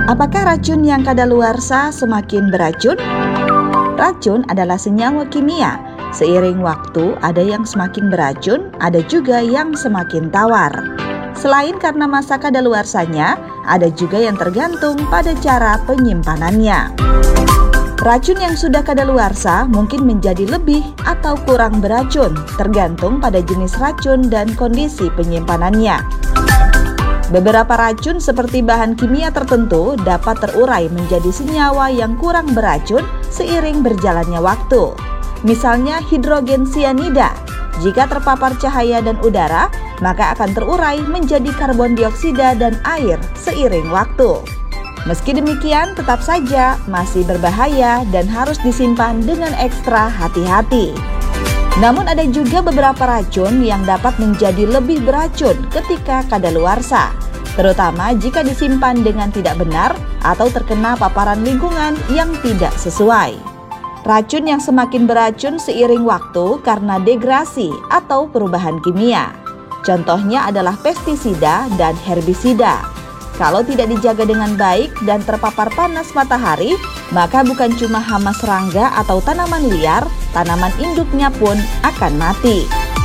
Apakah racun yang kadaluarsa semakin beracun? Racun adalah senyawa kimia. Seiring waktu, ada yang semakin beracun, ada juga yang semakin tawar. Selain karena masa kadaluarsanya, ada juga yang tergantung pada cara penyimpanannya. Racun yang sudah kadaluarsa mungkin menjadi lebih atau kurang beracun, tergantung pada jenis racun dan kondisi penyimpanannya. Beberapa racun seperti bahan kimia tertentu dapat terurai menjadi senyawa yang kurang beracun seiring berjalannya waktu. Misalnya hidrogen sianida, jika terpapar cahaya dan udara, maka akan terurai menjadi karbon dioksida dan air seiring waktu. Meski demikian, tetap saja masih berbahaya dan harus disimpan dengan ekstra hati-hati. Namun ada juga beberapa racun yang dapat menjadi lebih beracun ketika kadaluarsa, terutama jika disimpan dengan tidak benar atau terkena paparan lingkungan yang tidak sesuai. Racun yang semakin beracun seiring waktu karena degrasi atau perubahan kimia. Contohnya adalah pestisida dan herbisida. Kalau tidak dijaga dengan baik dan terpapar panas matahari, maka bukan cuma hama serangga atau tanaman liar, tanaman induknya pun akan mati.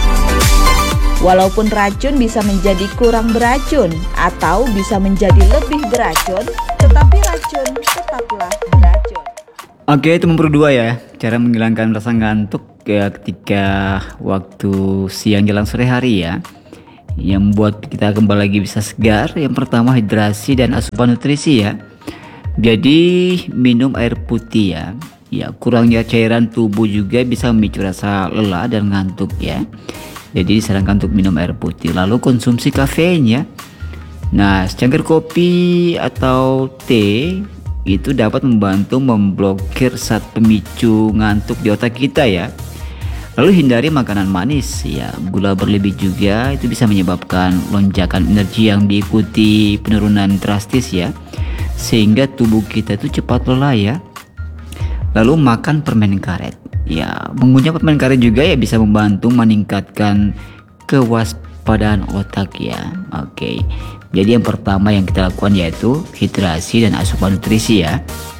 Walaupun racun bisa menjadi kurang beracun atau bisa menjadi lebih beracun, tetapi racun tetaplah beracun. Oke, itu nomor 2 ya, cara menghilangkan rasa ngantuk ya ketika waktu siang jelang sore hari ya, yang membuat kita kembali lagi bisa segar. Yang pertama, hidrasi dan asupan nutrisi ya. Jadi minum air putih ya. Ya, kurangnya cairan tubuh juga bisa memicu rasa lelah dan ngantuk ya. Jadi disarankan untuk minum air putih. Lalu konsumsi kafein ya. Nah, secangkir kopi atau teh itu dapat membantu memblokir zat pemicu ngantuk di otak kita ya. Lalu hindari makanan manis ya, gula berlebih juga itu bisa menyebabkan lonjakan energi yang diikuti penurunan drastis ya, sehingga tubuh kita itu cepat lelah ya. Lalu makan permen karet ya, mengunyah permen karet juga ya bisa membantu meningkatkan kewaspadaan otak ya. Oke, jadi yang pertama yang kita lakukan yaitu hidrasi dan asupan nutrisi ya.